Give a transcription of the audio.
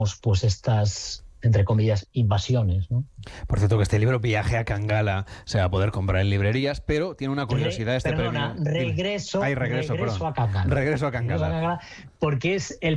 pues estas, entre comillas, invasiones, ¿no? Por cierto, que este libro, Viaje a Kangala, se va a poder comprar en librerías, pero tiene una curiosidad Regreso a Kangala. Regreso a Kangala, Regreso a Kangala. porque es el